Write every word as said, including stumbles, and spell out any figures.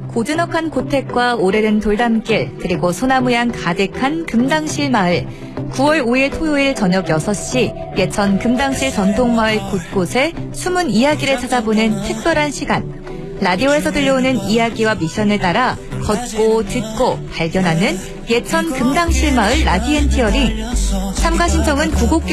고즈넉한 고택과 오래된 돌담길, 그리고 소나무향 가득한 금당실 마을. 구월 오일 토요일 저녁 여섯 시 예천 금당실 전통마을 곳곳에 숨은 이야기를 찾아보는 특별한 시간. 라디오에서 들려오는 이야기와 미션을 따라 걷고 듣고 발견하는 예천 금당실 마을 라디엔티어링. 참가 신청은 구곡